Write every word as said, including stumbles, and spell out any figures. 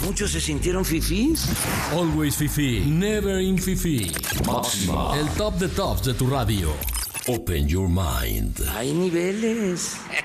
Muchos se sintieron fifís. Always fifi, never in fifi. Máxima. El top de tops de tu radio. Open your mind. Hay niveles.